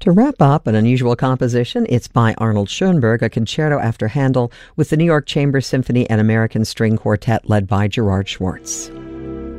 To wrap up an unusual composition, it's by Arnold Schoenberg, a concerto after Handel with the New York Chamber Symphony and American String Quartet led by Gerard Schwartz.